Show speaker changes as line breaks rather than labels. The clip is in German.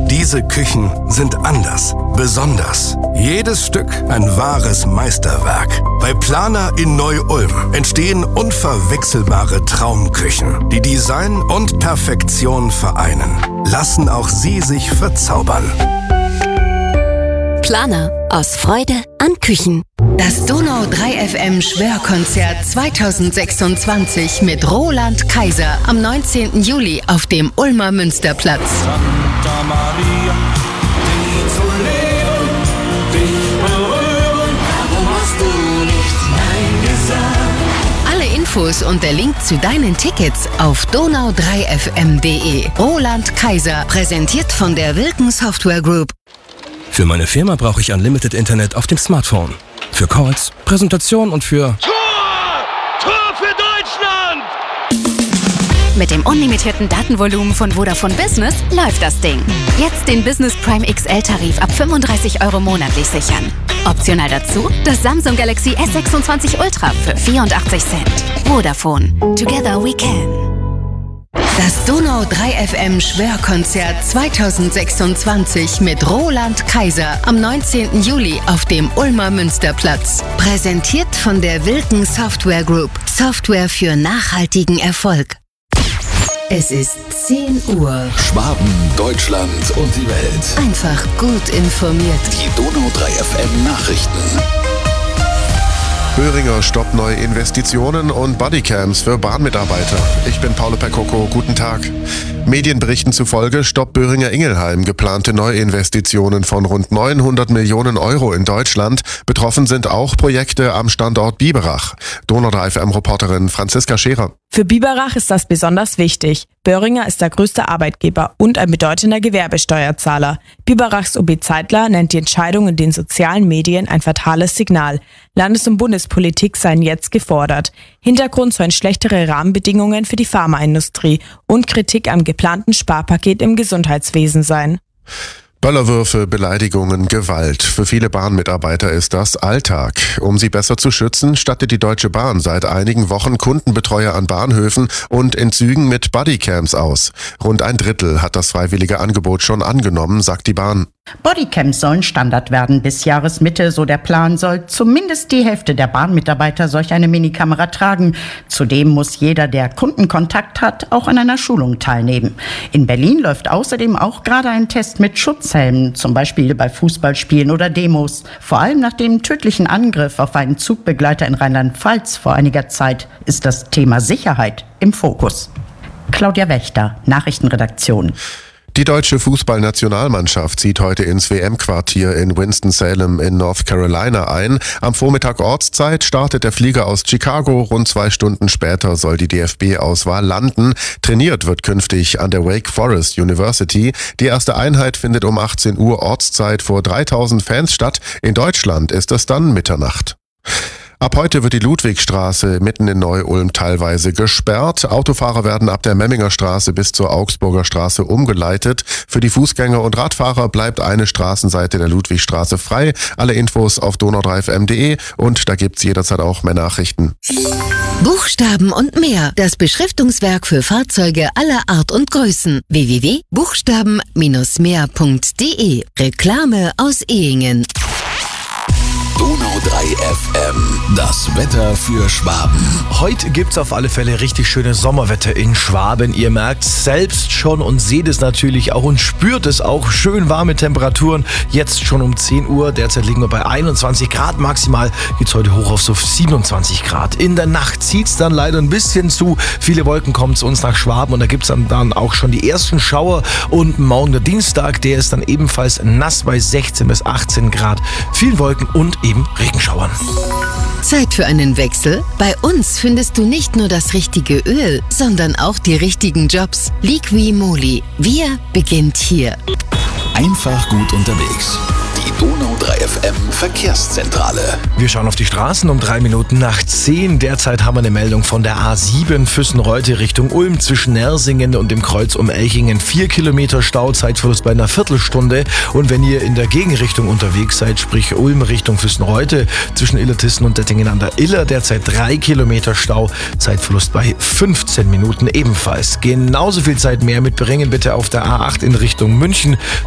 Diese Küchen sind anders, besonders. Jedes Stück ein wahres Meisterwerk. Bei Planer in Neu-Ulm entstehen unverwechselbare Traumküchen, die Design und Perfektion vereinen. Lassen auch Sie sich verzaubern.
Planer, aus Freude an Küchen.
Das Donau 3 FM Schwörkonzert 2026 mit Roland Kaiser am 19. Juli auf dem Ulmer Münsterplatz.
Santa Maria, dich zu lehren, dich berühren, warum hast du nicht Nein gesagt?
Alle Infos und der Link zu deinen Tickets auf donau3fm.de. Roland Kaiser, präsentiert von der Wilken Software Group.
Für meine Firma brauche ich Unlimited Internet auf dem Smartphone. Für Calls, Präsentation und für...
Tor für Deutschland!
Mit dem unlimitierten Datenvolumen von Vodafone Business läuft das Ding. Jetzt den Business Prime XL-Tarif ab 35 € monatlich sichern. Optional dazu das Samsung Galaxy S26 Ultra für 84 Cent. Vodafone. Together we can.
Das Donau 3 FM Schwörkonzert 2026 mit Roland Kaiser am 19. Juli auf dem Ulmer Münsterplatz. Präsentiert von der Wilken Software Group. Software für nachhaltigen Erfolg. Es ist 10 Uhr.
Schwaben, Deutschland und die Welt.
Einfach gut informiert.
Die Donau 3 FM Nachrichten.
Böhringer stoppt neue Investitionen und Bodycams für Bahnmitarbeiter. Ich bin Paolo Percoco, guten Tag. Medienberichten zufolge stoppt Böhringer Ingelheim geplante Neuinvestitionen von rund 900 Millionen € in Deutschland. Betroffen sind auch Projekte am Standort Biberach. Donau 3 FM-Reporterin Franziska Scherer.
Für Biberach ist das besonders wichtig. Böhringer ist der größte Arbeitgeber und ein bedeutender Gewerbesteuerzahler. Biberachs OB Zeitler nennt die Entscheidung in den sozialen Medien ein fatales Signal. Landes- und Bundespolitik seien jetzt gefordert. Hintergrund sollen schlechtere Rahmenbedingungen für die Pharmaindustrie und Kritik am geplanten Sparpaket im Gesundheitswesen sein.
Böllerwürfe, Beleidigungen, Gewalt. Für viele Bahnmitarbeiter ist das Alltag. Um sie besser zu schützen, stattet die Deutsche Bahn seit einigen Wochen Kundenbetreuer an Bahnhöfen und in Zügen mit Bodycams aus. Rund ein Drittel hat das freiwillige Angebot schon angenommen, sagt die Bahn.
Bodycams sollen Standard werden bis Jahresmitte, so der Plan, soll zumindest die Hälfte der Bahnmitarbeiter solch eine Minikamera tragen. Zudem muss jeder, der Kundenkontakt hat, auch an einer Schulung teilnehmen. In Berlin läuft außerdem auch gerade ein Test mit Schutzhelmen, zum Beispiel bei Fußballspielen oder Demos. Vor allem nach dem tödlichen Angriff auf einen Zugbegleiter in Rheinland-Pfalz vor einiger Zeit ist das Thema Sicherheit im Fokus. Claudia Wächter, Nachrichtenredaktion.
Die deutsche Fußballnationalmannschaft zieht heute ins WM-Quartier in Winston-Salem in North Carolina ein. Am Vormittag Ortszeit startet der Flieger aus Chicago. Rund 2 Stunden später soll die DFB-Auswahl landen. Trainiert wird künftig an der Wake Forest University. Die erste Einheit findet um 18 Uhr Ortszeit vor 3000 Fans statt. In Deutschland ist es dann Mitternacht. Ab heute wird die Ludwigstraße mitten in Neu-Ulm teilweise gesperrt. Autofahrer werden ab der Memminger Straße bis zur Augsburger Straße umgeleitet. Für die Fußgänger und Radfahrer bleibt eine Straßenseite der Ludwigstraße frei. Alle Infos auf donau3fm.de und da gibt's jederzeit auch mehr Nachrichten.
Buchstaben und mehr. Das Beschriftungswerk für Fahrzeuge aller Art und Größen. www.buchstaben-mehr.de. Reklame aus Ehingen.
Donau 3 FM, das Wetter für Schwaben.
Heute gibt's auf alle Fälle richtig schönes Sommerwetter in Schwaben. Ihr merkt selbst schon und seht es natürlich auch und spürt es auch. Schön warme Temperaturen. Jetzt schon um 10 Uhr. Derzeit liegen wir bei 21 Grad. Maximal geht's heute hoch auf so 27 Grad. In der Nacht zieht's dann leider ein bisschen zu. Viele Wolken kommen zu uns nach Schwaben und da gibt's dann auch schon die ersten Schauer. Und morgen der Dienstag, der ist dann ebenfalls nass bei 16 bis 18 Grad. Viel Wolken und eben Regenschauern.
Zeit für einen Wechsel? Bei uns findest du nicht nur das richtige Öl, sondern auch die richtigen Jobs. Liqui Moly. Wir beginnt hier.
Einfach gut unterwegs. Die Donau 3 FM Verkehrszentrale.
Wir schauen auf die Straßen um 3 Minuten nach 10. Derzeit haben wir eine Meldung von der A7 Füssen-Reute Richtung Ulm zwischen Nersingen und dem Kreuz um Elchingen. 4 Kilometer Stau, Zeitverlust bei einer Viertelstunde. Und wenn ihr in der Gegenrichtung unterwegs seid, sprich Ulm Richtung Füssen-Reute zwischen Illertissen und Dettingen an der Iller, derzeit 3 Kilometer Stau, Zeitverlust bei 15 Minuten ebenfalls. Genauso viel Zeit mehr mitbringen bitte auf der A8 in Richtung München